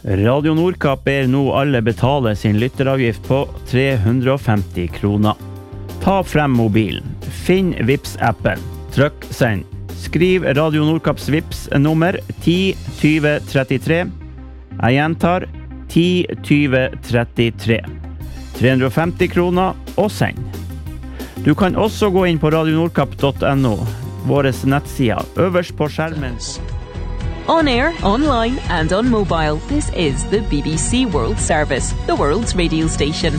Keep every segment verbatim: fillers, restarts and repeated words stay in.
Radio Nordkapp ber nå alle betale sin lytteravgift på tre hundre og femti kroner. Ta frem mobilen, finn Vipps-appen, trykk send. Skriv Radio Nordkapps Vipps-nummer ti tjue trettitre. Jeg gjentar ti tjue trettitre. tre hundre og femti kroner og send. Du kan også gå inn på radio nordkapp punktum no, våre nettsider, øverst på skjermen. On air, online and on mobile, this is the B B C World Service, the world's radio station.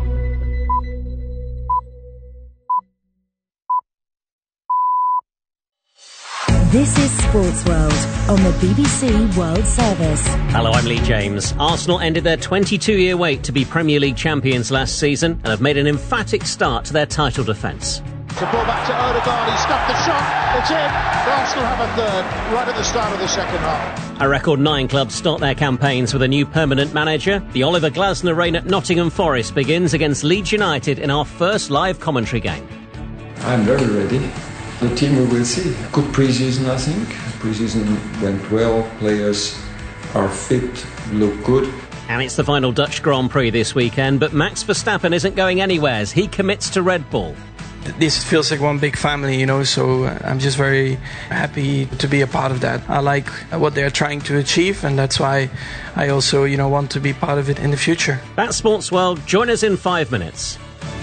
This is Sports World on the B B C World Service. Hello, I'm Lee James. Arsenal ended their twenty-two-year wait to be Premier League champions last season and have made an emphatic start to their title defence. The ball back to Odegaard, he stuffed the shot, it's in. Arsenal have a third, right at the start of the second half. A record nine clubs start their campaigns with a new permanent manager. The Oliver Glasner reign at Nottingham Forest begins against Leeds United in our first live commentary game. I'm very ready. The team we will see. Good pre-season, I think. Pre-season went well, players are fit, look good. And it's the final Dutch Grand Prix this weekend, but Max Verstappen isn't going anywhere as he commits to Red Bull. This feels like one big family, you know, so I'm just very happy to be a part of that. I like what they're trying to achieve, and that's why I also, you know, want to be part of it in the future. That's Sports World. Join us in five minutes.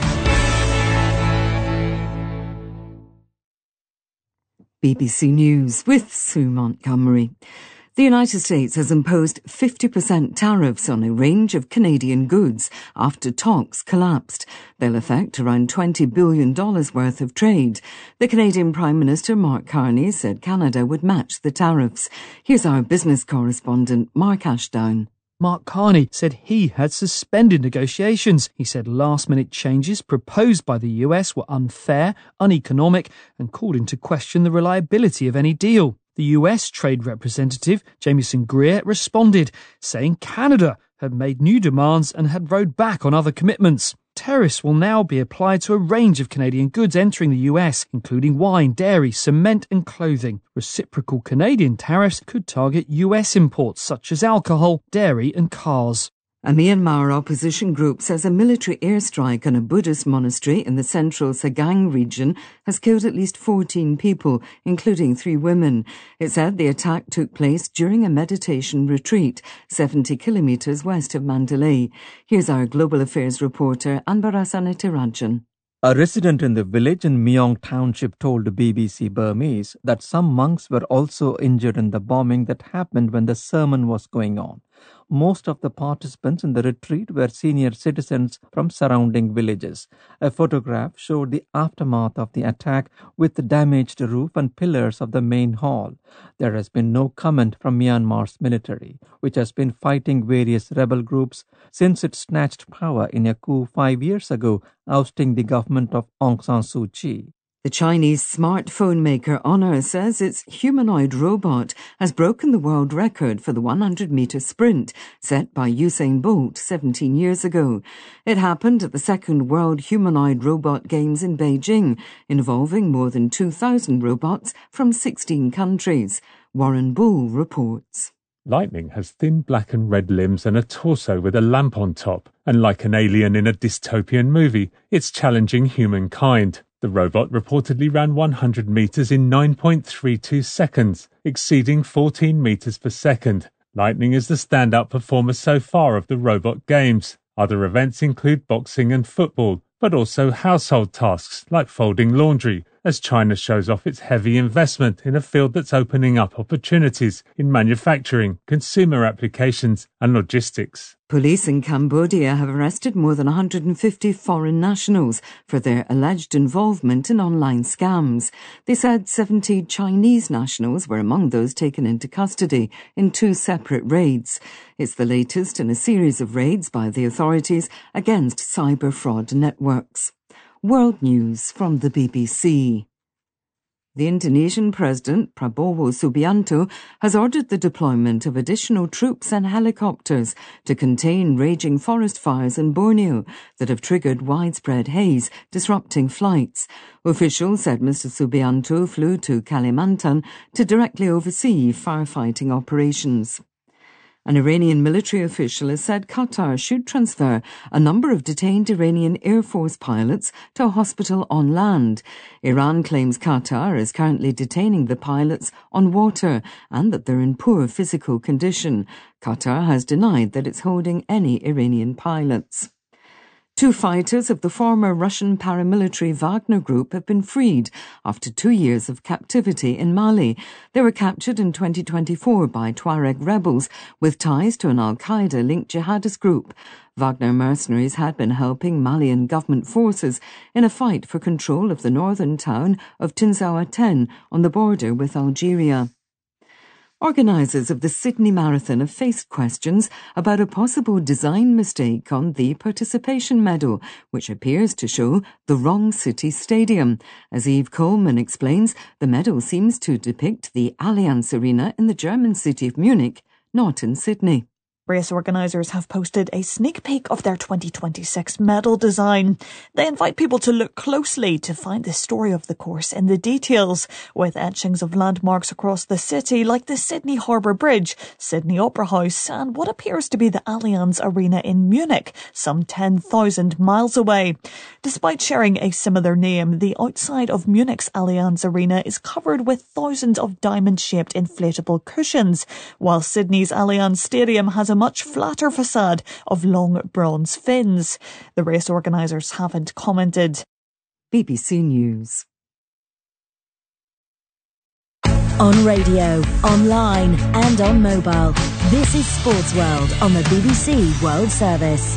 B B C News with Sue Montgomery. The United States has imposed fifty percent tariffs on a range of Canadian goods after talks collapsed. They'll affect around twenty billion dollars worth of trade. The Canadian Prime Minister Mark Carney said Canada would match the tariffs. Here's our business correspondent Mark Ashdown. Mark Carney said he had suspended negotiations. He said last-minute changes proposed by the U S were unfair, uneconomic, and called into question the reliability of any deal. The U S Trade Representative, Jamieson Greer, responded, saying Canada had made new demands and had rowed back on other commitments. Tariffs will now be applied to a range of Canadian goods entering the U S, including wine, dairy, cement and clothing. Reciprocal Canadian tariffs could target U S imports such as alcohol, dairy and cars. A Myanmar opposition group says a military airstrike on a Buddhist monastery in the central Sagang region has killed at least fourteen people, including three women. It said the attack took place during a meditation retreat, seventy kilometres west of Mandalay. Here's our Global Affairs reporter, Anbarasan Tirajan. A resident in the village in Myong Township told B B C Burmese that some monks were also injured in the bombing that happened when the sermon was going on. Most of the participants in the retreat were senior citizens from surrounding villages. A photograph showed the aftermath of the attack with the damaged roof and pillars of the main hall. There has been no comment from Myanmar's military, which has been fighting various rebel groups since it snatched power in a coup five years ago, ousting the government of Aung San Suu Kyi. The Chinese smartphone maker Honor says its humanoid robot has broken the world record for the one hundred metre sprint set by Usain Bolt seventeen years ago. It happened at the second World Humanoid Robot Games in Beijing, involving more than two thousand robots from sixteen countries. Warren Bull reports. Lightning has thin black and red limbs and a torso with a lamp on top, and like an alien in a dystopian movie, it's challenging humankind. The robot reportedly ran one hundred metres in nine point three two seconds, exceeding fourteen metres per second. Lightning is the standout performer so far of the robot games. Other events include boxing and football, but also household tasks like folding laundry, as China shows off its heavy investment in a field that's opening up opportunities in manufacturing, consumer applications and logistics. Police in Cambodia have arrested more than one hundred fifty foreign nationals for their alleged involvement in online scams. They said seventy Chinese nationals were among those taken into custody in two separate raids. It's the latest in a series of raids by the authorities against cyber fraud networks. World News from the B B C. The Indonesian President, Prabowo Subianto, has ordered the deployment of additional troops and helicopters to contain raging forest fires in Borneo that have triggered widespread haze, disrupting flights. Officials said Mister Subianto flew to Kalimantan to directly oversee firefighting operations. An Iranian military official has said Qatar should transfer a number of detained Iranian Air Force pilots to a hospital on land. Iran claims Qatar is currently detaining the pilots on water and that they're in poor physical condition. Qatar has denied that it's holding any Iranian pilots. Two fighters of the former Russian paramilitary Wagner Group have been freed after two years of captivity in Mali. They were captured in twenty twenty-four by Tuareg rebels with ties to an Al-Qaeda-linked jihadist group. Wagner mercenaries had been helping Malian government forces in a fight for control of the northern town of Tinzaouaten on the border with Algeria. Organisers of the Sydney Marathon have faced questions about a possible design mistake on the participation medal, which appears to show the wrong city stadium. As Eve Coleman explains, the medal seems to depict the Allianz Arena in the German city of Munich, not in Sydney. Race organisers have posted a sneak peek of their twenty twenty-six medal design. They invite people to look closely to find the story of the course in the details, with etchings of landmarks across the city like the Sydney Harbour Bridge, Sydney Opera House and what appears to be the Allianz Arena in Munich, some ten thousand miles away. Despite sharing a similar name, the outside of Munich's Allianz Arena is covered with thousands of diamond-shaped inflatable cushions, while Sydney's Allianz Stadium has a much flatter facade of long bronze fins. The race organisers haven't commented. B B C News. On radio, online and on mobile. This is Sports World on the B B C World Service.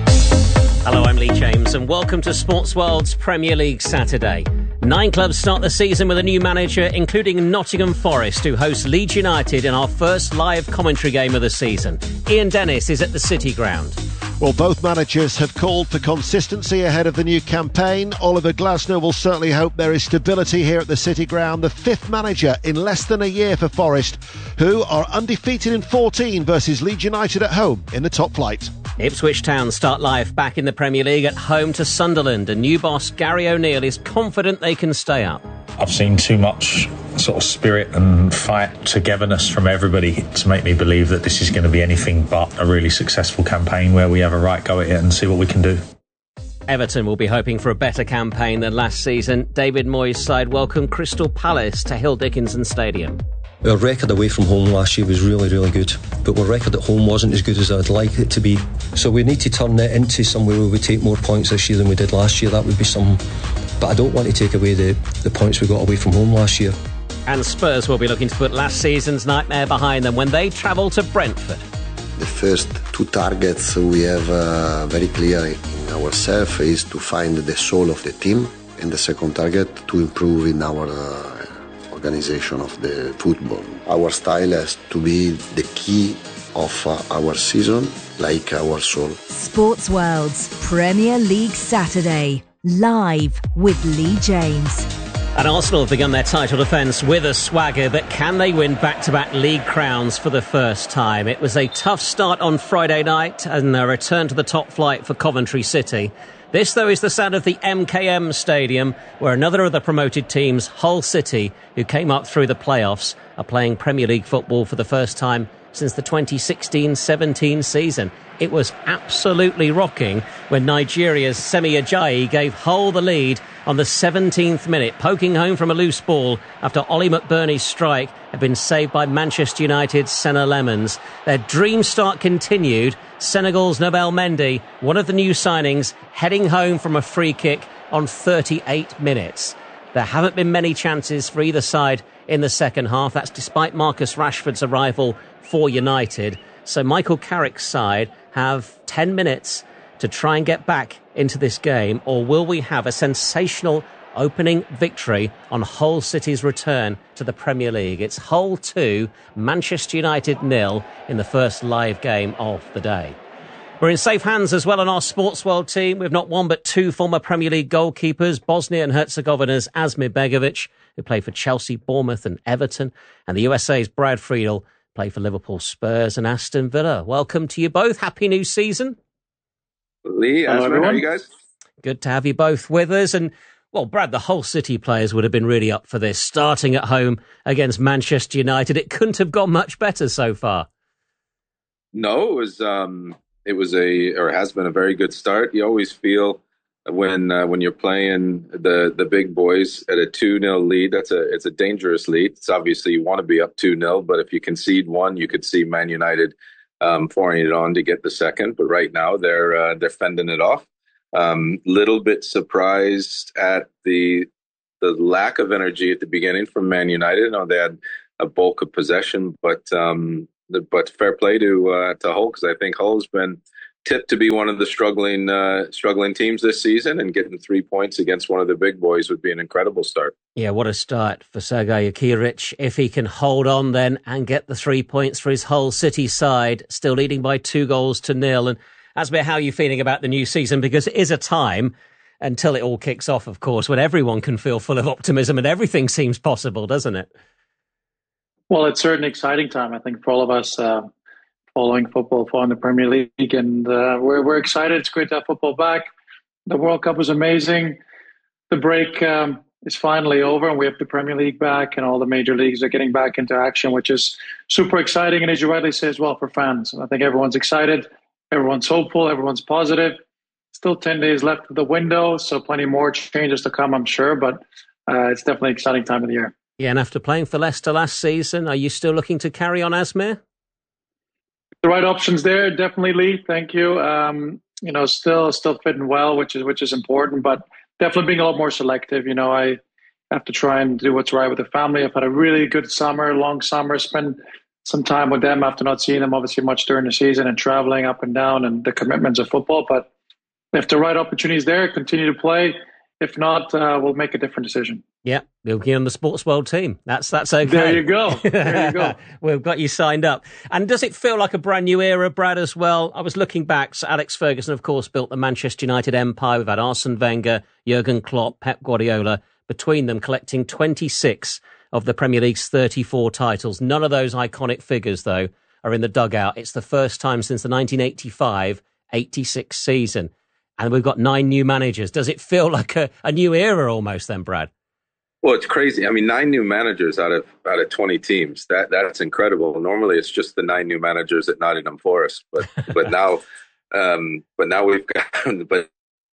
Hello, I'm Lee James and welcome to Sports World's Premier League Saturday. Nine clubs start the season with a new manager, including Nottingham Forest, who host Leeds United in our first live commentary game of the season. Ian Dennis is at the City Ground. Well, both managers have called for consistency ahead of the new campaign. Oliver Glasner will certainly hope there is stability here at the City Ground. The fifth manager in less than a year for Forest, who are undefeated in fourteen versus Leeds United at home in the top flight. Ipswich Town start life back in the Premier League at home to Sunderland, and new boss Gary O'Neill is confident they can stay up. I've seen too much sort of spirit and fight togetherness from everybody to make me believe that this is going to be anything but a really successful campaign where we have a right go at it and see what we can do. Everton will be hoping for a better campaign than last season. David Moyes' side welcomed Crystal Palace to Hill Dickinson Stadium. Our record away from home last year was really, really good, but our record at home wasn't as good as I'd like it to be. So we need to turn that into somewhere where we take more points this year than we did last year. That would be some. But I don't want to take away the, the points we got away from home last year. And Spurs will be looking to put last season's nightmare behind them when they travel to Brentford. The first two targets we have uh, very clear in ourselves is to find the soul of the team, and the second target to improve in our uh, organization of the football. Our style has to be the key of uh, our season, like our soul. Sports World's Premier League Saturday, live with Lee James. And Arsenal have begun their title defence with a swagger, but can they win back-to-back league crowns for the first time? It was a tough start on Friday night and a return to the top flight for Coventry City. This, though, is the sound of the M K M Stadium, where another of the promoted teams, Hull City, who came up through the playoffs, are playing Premier League football for the first time since the twenty sixteen seventeen season. It was absolutely rocking when Nigeria's Semi Ajayi gave Hull the lead on the seventeenth minute, poking home from a loose ball after Ollie McBurney's strike had been saved by Manchester United's Senna Lemons. Their dream start continued. Senegal's Nabel Mendy, one of the new signings, heading home from a free kick on thirty-eight minutes. There haven't been many chances for either side in the second half. That's despite Marcus Rashford's arrival for United. So Michael Carrick's side have ten minutes to try and get back into this game, or will we have a sensational opening victory on Hull City's return to the Premier League? It's Hull two, Manchester United nil in the first live game of the day. We're in safe hands as well on our Sports World team. We've not one but two former Premier League goalkeepers, Bosnia and Herzegovina's Asmir Begovic, who played for Chelsea, Bournemouth and Everton, and the U S A's Brad Friedel, played for Liverpool, Spurs and Aston Villa. Welcome to you both. Happy new season. Lee, Asmir, how are you guys? Good to have you both with us. And, well, Brad, the Hull City players would have been really up for this, starting at home against Manchester United. It couldn't have gone much better so far. no, it was um, it was a or has been a very good start. You always feel when uh, when you're playing the the big boys at a two nil lead, that's a it's a dangerous lead. It's obviously you want to be up two nil, but if you concede one, you could see Man United um, pouring it on to get the second. But right now they're uh, they're fending it off. Um, little bit surprised at the the lack of energy at the beginning from Man United. I know they had a bulk of possession, but um, the, but fair play to uh, to Hull, because I think Hull's been tipped to be one of the struggling uh, struggling teams this season, and getting three points against one of the big boys would be an incredible start. Yeah, what a start for Sergej Jakiric. If he can hold on then and get the three points for his Hull City side, still leading by two goals to nil. And Asmir, how are you feeling about the new season? Because it is a time, until it all kicks off, of course, when everyone can feel full of optimism and everything seems possible, doesn't it? Well, it's certainly an exciting time, I think, for all of us uh, following football, following the Premier League. And uh, we're, we're excited. It's great to have football back. The World Cup was amazing. The break um, is finally over, and we have the Premier League back, and all the major leagues are getting back into action, which is super exciting. And as you rightly say as well, for fans, I think everyone's excited. Everyone's hopeful. Everyone's positive. Still ten days left of the window, so plenty more changes to come, I'm sure. But uh, it's definitely an exciting time of the year. Yeah, and after playing for Leicester last season, are you still looking to carry on, Asmir? The right options there, definitely, Lee. Thank you. Um, you know, still still fitting well, which is which is important, but definitely being a lot more selective. You know, I have to try and do what's right with the family. I've had a really good summer, long summer, spend some time with them after not seeing them obviously much during the season and traveling up and down and the commitments of football. But if the right opportunity is there, continue to play. If not, uh, we'll make a different decision. Yeah, we'll be on the Sports World team. That's that's okay. There you go. There you go. We've got you signed up. And does it feel like a brand new era, Brad, as well? I was looking back. So Alex Ferguson, of course, built the Manchester United empire. We've had Arsene Wenger, Jurgen Klopp, Pep Guardiola, between them collecting twenty-six of the Premier League's thirty-four titles. None of those iconic figures, though, are in the dugout. It's the first time since the nineteen eighty-five eighty-six season. And we've got nine new managers. Does it feel like a, a new era almost then, Brad? Well, it's crazy. I mean, nine new managers out of out of twenty teams. That that's incredible. Normally, it's just the nine new managers at Nottingham Forest, but but now, um, but now we've got but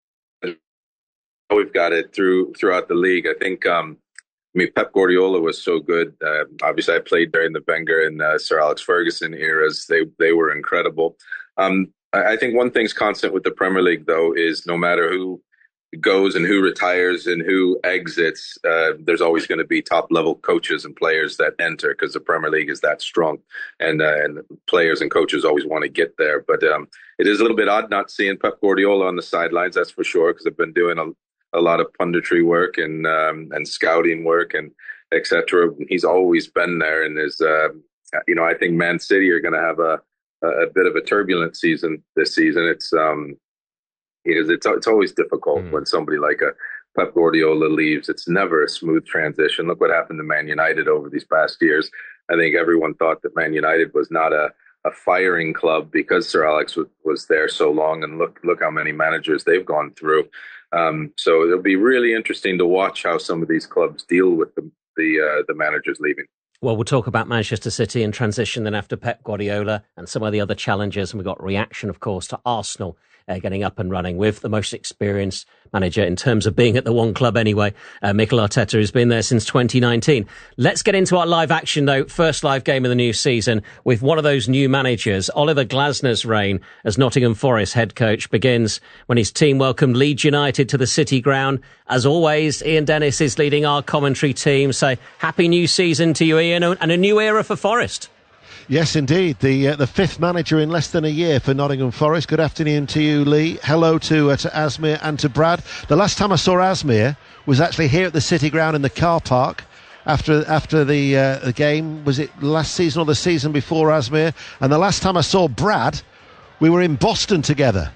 we've got it through throughout the league. I think. Um, I mean, Pep Guardiola was so good. Uh, obviously, I played during the Wenger and uh, Sir Alex Ferguson eras. They they were incredible. Um, I think one thing's constant with the Premier League, though, is no matter who goes and who retires and who exits, uh, there's always going to be top-level coaches and players that enter, because the Premier League is that strong, and uh, and players and coaches always want to get there. But um, it is a little bit odd not seeing Pep Guardiola on the sidelines, that's for sure, because I've been doing a, a lot of punditry work and um, and scouting work and et cetera. He's always been there, and is uh, you know I think Man City are going to have a a bit of a turbulent season this season. It's um, it's it's, it's always difficult mm. when somebody like a Pep Guardiola leaves. It's never a smooth transition. Look what happened to Man United over these past years. I think everyone thought that Man United was not a, a firing club because Sir Alex was, was there so long, and look look how many managers they've gone through. Um, so it'll be really interesting to watch how some of these clubs deal with the the, uh, the managers leaving. Well, we'll talk about Manchester City and transition then after Pep Guardiola and some of the other challenges. And we've got reaction, of course, to Arsenal uh, getting up and running with the most experienced manager in terms of being at the one club anyway, uh, Mikel Arteta, who's been there since twenty nineteen. Let's get into our live action, though. First live game of the new season with one of those new managers. Oliver Glasner's reign as Nottingham Forest head coach begins when his team welcomed Leeds United to the City Ground. As always, Ian Dennis is leading our commentary team. So happy new season to you, Ian, and a new era for Forest. Yes, indeed. The uh, the fifth manager in less than a year for Nottingham Forest. Good afternoon to you, Lee. Hello to uh, to Asmir and to Brad. The last time I saw Asmir was actually here at the City Ground in the car park after after the uh, the game. Was it last season or the season before, Asmir? And the last time I saw Brad, we were in Boston together.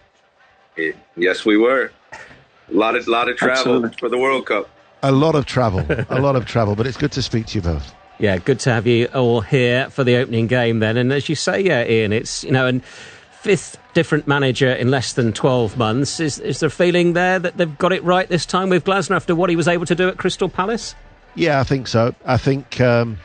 Yes, we were. A lot of lot of travel Absolutely. For the World Cup. A lot of travel, a lot of travel. But it's good to speak to you both. Yeah, good to have you all here for the opening game then. And as you say, yeah, Ian, it's, you know, and fifth different manager in less than twelve months. Is is there a feeling there that they've got it right this time with Glasner after what he was able to do at Crystal Palace? Yeah, I think so. I think um,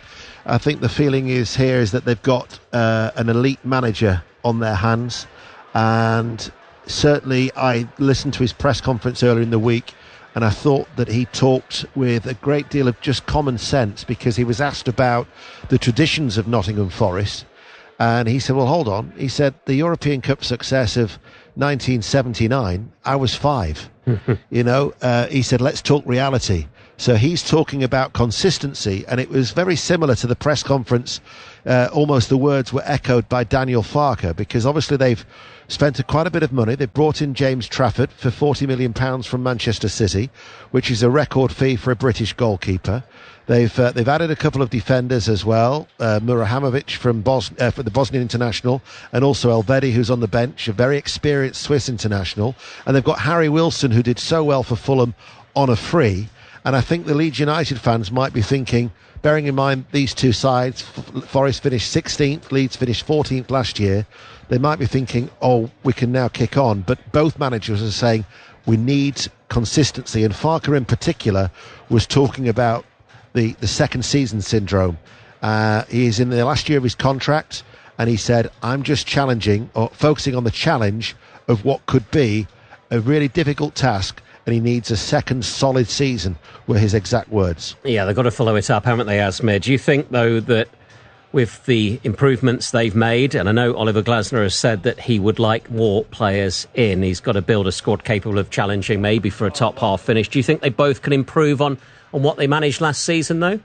I think the feeling is here is that they've got uh, an elite manager on their hands, and certainly I listened to his press conference earlier in the week, and I thought that he talked with a great deal of just common sense, because he was asked about the traditions of Nottingham Forest, and he said, well, hold on. He said, the European Cup success of nineteen seventy-nine, I was five. you know, uh, he said, let's talk reality. So he's talking about consistency, and it was very similar to the press conference. Uh, almost the words were echoed by Daniel Farke, because obviously they've spent a, quite a bit of money. They've brought in James Trafford for forty million pounds from Manchester City, which is a record fee for a British goalkeeper. They've uh, they've added a couple of defenders as well, uh, Murahamovic from, Bos- uh, from the Bosnian international, and also Elvedi, who's on the bench, a very experienced Swiss international. And they've got Harry Wilson, who did so well for Fulham on a free. And I think the Leeds United fans might be thinking, bearing in mind these two sides, Forest finished sixteenth, Leeds finished fourteenth last year, they might be thinking, oh, we can now kick on. But both managers are saying we need consistency. And Farke in particular was talking about the, the second season syndrome. Uh, he is in the last year of his contract, and he said, I'm just challenging, or focusing on the challenge of what could be a really difficult task, and he needs a second solid season, were his exact words. Yeah, they've got to follow it up, haven't they, Asmir? Do you think, though, that with the improvements they've made, and I know Oliver Glasner has said that he would like more players in, he's got to build a squad capable of challenging maybe for a top half finish. Do you think they both can improve on, on what they managed last season, though?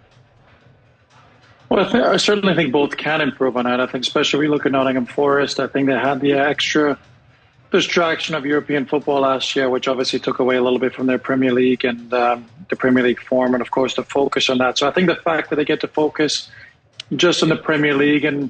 Well, I, th- I certainly think both can improve on it. I think especially when we look at Nottingham Forest, I think they had the extra distraction of European football last year, which obviously took away a little bit from their Premier League and um, the Premier League form, and of course the focus on that. So I think the fact that they get to focus just on the Premier League, and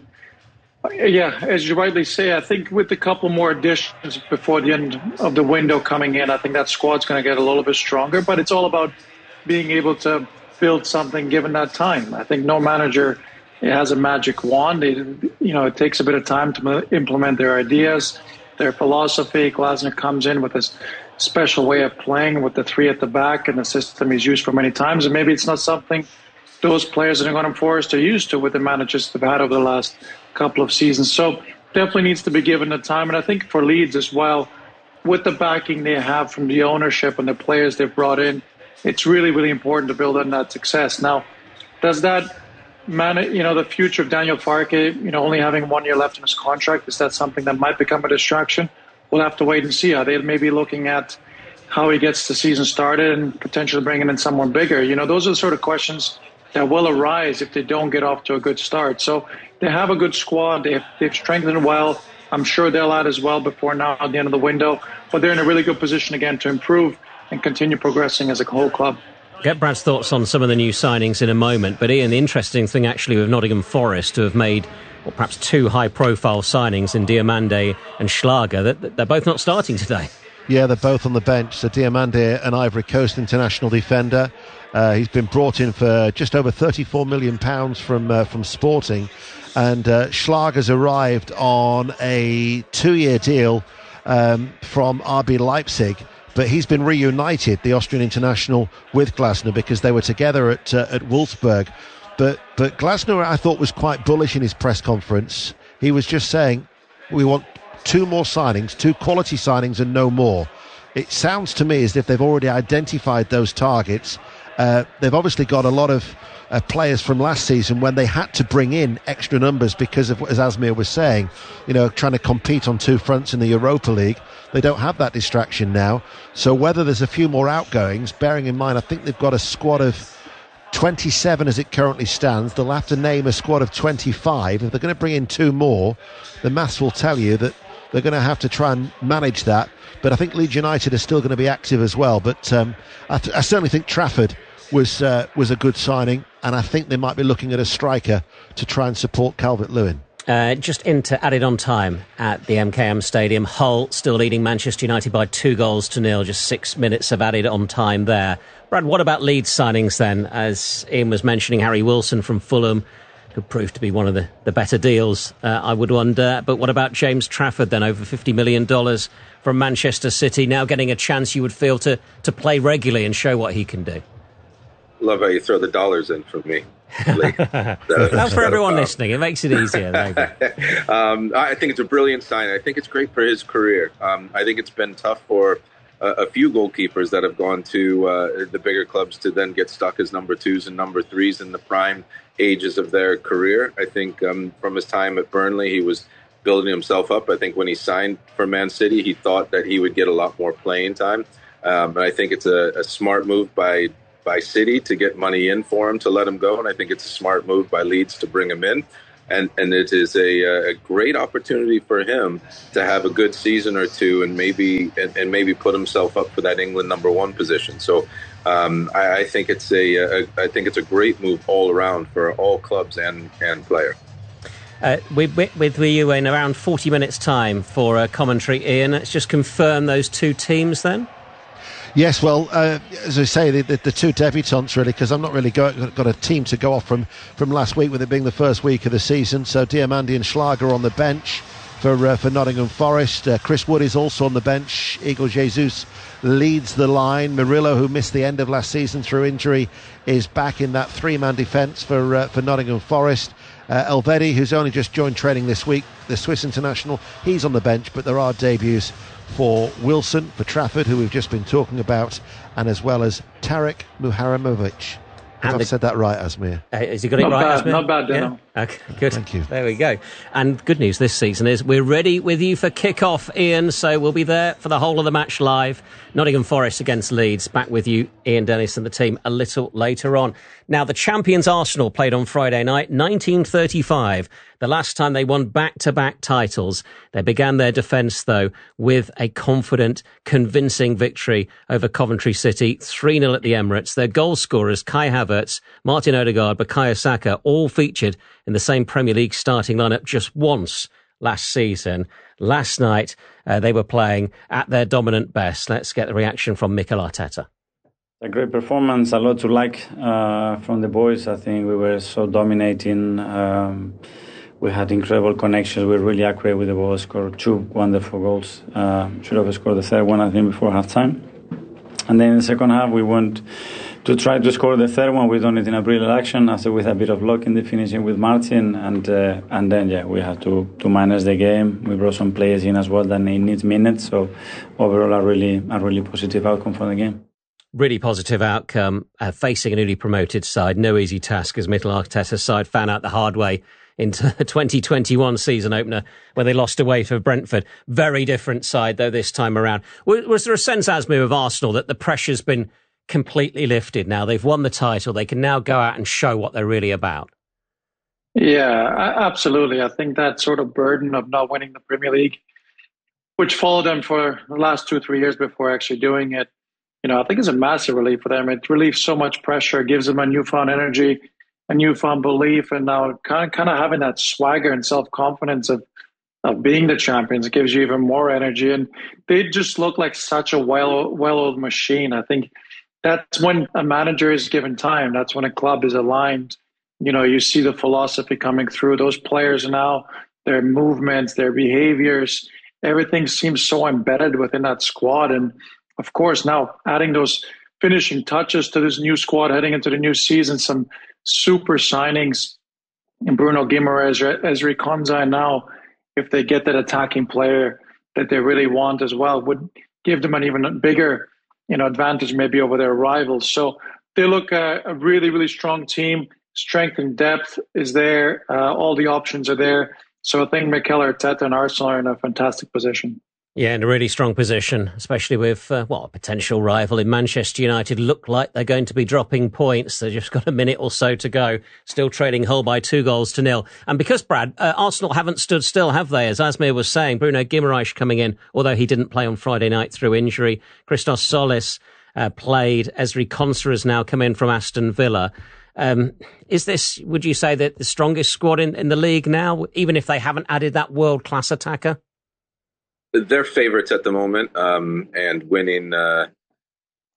yeah, as you rightly say, I think with a couple more additions before the end of the window coming in, I think that squad's going to get a little bit stronger. But it's all about being able to build something given that time. I think no manager has a magic wand. They, you know, it takes a bit of time to implement their ideas, their philosophy. Glasner comes in with this special way of playing with the three at the back and the system he's used for many times. And maybe it's not something those players in Nottingham Forest are used to with the managers they've had over the last couple of seasons. So definitely needs to be given the time. And I think for Leeds as well, with the backing they have from the ownership and the players they've brought in, it's really, really important to build on that success. Now, does that man, you know, the future of Daniel Farke, you know, only having one year left in his contract, is that something that might become a distraction? We'll have to wait and see. Are they maybe looking at how he gets the season started and potentially bringing in someone bigger? You know, those are the sort of questions that will arise if they don't get off to a good start. So they have a good squad. They've, they've strengthened well. I'm sure they'll add as well before now at the end of the window. But they're in a really good position again to improve and continue progressing as a whole club. Get Brad's thoughts on some of the new signings in a moment. But Ian, the interesting thing actually with Nottingham Forest, to have made well, perhaps two high-profile signings in Diomande and Schlager, that they're both not starting today. Yeah, they're both on the bench. So Diomande, an Ivory Coast international defender. Uh, he's been brought in for just over thirty-four million pounds from uh, from Sporting. And uh, Schlager's arrived on a two-year deal um, from R B Leipzig. But he's been reunited, the Austrian international, with Glasner because they were together at uh, at Wolfsburg. But but Glasner, I thought, was quite bullish in his press conference. He was just saying, we want two more signings, two quality signings and no more. It sounds to me as if they've already identified those targets. Uh, they've obviously got a lot of uh, players from last season when they had to bring in extra numbers because of, as Asmir was saying, you know, trying to compete on two fronts in the Europa League. They don't have that distraction now. So whether there's a few more outgoings, bearing in mind, I think they've got a squad of twenty-seven as it currently stands. They'll have to name a squad of twenty-five. If they're going to bring in two more, the maths will tell you that they're going to have to try and manage that. But I think Leeds United are still going to be active as well. But um, I, th- I certainly think Trafford was uh, was a good signing, and I think they might be looking at a striker to try and support Calvert-Lewin. Uh, just into added on time at the M K M Stadium. Hull still leading Manchester United by two goals to nil. Just six minutes of added on time there. Brad, what about Leeds signings then? As Ian was mentioning, Harry Wilson from Fulham could prove to be one of the, the better deals, uh, I would wonder. But what about James Trafford then? Over fifty million dollars from Manchester City, now getting a chance, you would feel, to, to play regularly and show what he can do. love how you throw the dollars in for me. Now for everyone listening, it makes it easier. um, I think it's a brilliant sign. I think it's great for his career. Um, I think it's been tough for a, a few goalkeepers that have gone to uh, the bigger clubs to then get stuck as number twos and number threes in the prime ages of their career. I think um, from his time at Burnley, he was building himself up. I think when he signed for Man City, he thought that he would get a lot more playing time. Um, and I think it's a, a smart move by by City to get money in for him to let him go. And I think it's a smart move by Leeds to bring him in. And and it is a, a great opportunity for him to have a good season or two and maybe and, and maybe put himself up for that England number one position. So um, I, I think it's a, a I think it's a great move all around for all clubs and and player. Uh, with, with you in around forty minutes time for uh, commentary, Ian. Let's just confirm those two teams then. Yes, well, uh, as I say, the, the, the two debutants, really, because I'm not really got, got a team to go off from, from last week, with it being the first week of the season. So Diamandi and Schlager on the bench for uh, for Nottingham Forest. Uh, Chris Wood is also on the bench. Igor Jesus leads the line. Murillo, who missed the end of last season through injury, is back in that three-man defence for uh, for Nottingham Forest. Uh, Elvedi, who's only just joined training this week, the Swiss international, he's on the bench, but there are debuts for Wilson, for Trafford, who we've just been talking about, and as well as Tarek Muharramovic. If I've said that right, Asmir. Uh, has he got it not right, bad, Asmir? Not bad, Dino. Yeah? Okay, good. Thank you. There we go. And good news this season is we're ready with you for kick-off, Ian, so we'll be there for the whole of the match live. Nottingham Forest against Leeds. Back with you, Ian Dennis and the team, a little later on. Now, the champions Arsenal played on Friday night, nineteen thirty-five, the last time they won back-to-back titles. They began their defence, though, with a confident, convincing victory over Coventry City, three nil at the Emirates. Their goal scorers, Kai Havertz, Martin Odegaard, Bukayo Saka, all featured in the same Premier League starting lineup just once last season. Last night, uh, they were playing at their dominant best. Let's get the reaction from Mikel Arteta. A great performance, a lot to like uh, from the boys. I think we were so dominating. Um, we had incredible connections. We were really accurate with the ball. Scored two wonderful goals. Uh, should have scored the third one, I think, before halftime. And then in the second half, we went to try to score the third one. We done it in a brilliant action, after with a bit of luck in the finishing with Martin, and uh, and then yeah, we had to to manage the game. We brought some players in as well that need minutes. So overall, a really a really positive outcome for the game. Really positive outcome, uh, facing a newly promoted side. No easy task, as Mikel Arteta's side found out the hard way into the twenty twenty-one season opener, where they lost away to Brentford. Very different side, though, this time around. Was, was there a sense, Asmir, of Arsenal that the pressure's been completely lifted now? They've won the title. They can now go out and show what they're really about. Yeah, absolutely. I think that sort of burden of not winning the Premier League, which followed them for the last two, three years before actually doing it, you know, I think it's a massive relief for them. It relieves so much pressure, gives them a newfound energy, a newfound belief, and now kind of, kind of having that swagger and self-confidence of, of being the champions. It gives you even more energy. And they just look like such a well, well-oiled machine. I think that's when a manager is given time. That's when a club is aligned. You know, you see the philosophy coming through. Those players now, their movements, their behaviors, everything seems so embedded within that squad. And of course, now adding those finishing touches to this new squad heading into the new season, some super signings in Bruno Guimaraes, Ezri Konsa, and now if they get that attacking player that they really want as well, would give them an even bigger, you know, advantage maybe over their rivals. So they look uh, a really, really strong team. Strength and depth is there. Uh, all the options are there. So I think Mikel Arteta and Arsenal are in a fantastic position. Yeah, in a really strong position, especially with, uh, well, a potential rival in Manchester United. Look like they're going to be dropping points. They've just got a minute or so to go. Still trailing Hull by two goals to nil. And because, Brad, uh, Arsenal haven't stood still, have they? As Asmir was saying, Bruno Guimaraes coming in, although he didn't play on Friday night through injury. Christos Solis uh, played. Ezri Konsa has now come in from Aston Villa. Um, is this, would you say, that the strongest squad in, in the league now, even if they haven't added that world-class attacker? They're favourites at the moment, um, and winning uh,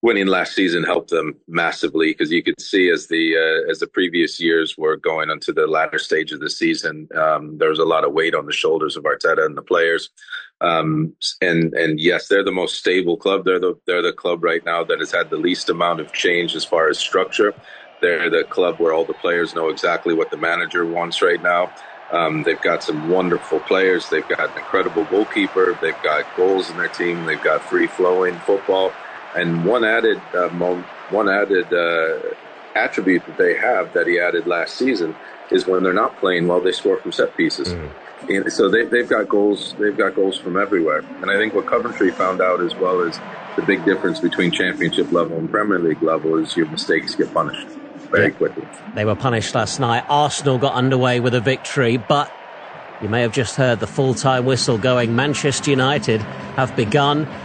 winning last season helped them massively, because you could see as the uh, as the previous years were going into the latter stage of the season, um, there was a lot of weight on the shoulders of Arteta and the players. Um, and and yes, they're the most stable club. They're the they're the club right now that has had the least amount of change as far as structure. They're the club where all the players know exactly what the manager wants right now. Um, they've got some wonderful players. They've got an incredible goalkeeper. They've got goals in their team. They've got free-flowing football. And one added uh, one added uh, attribute that they have that he added last season is when they're not playing well, they score from set pieces. Mm. And so they, they've got goals. They've got goals from everywhere. And I think what Coventry found out as well is the big difference between Championship level and Premier League level is your mistakes get punished very quickly. They were punished last night. Arsenal got underway with a victory, but you may have just heard the full-time whistle going. Manchester United have begun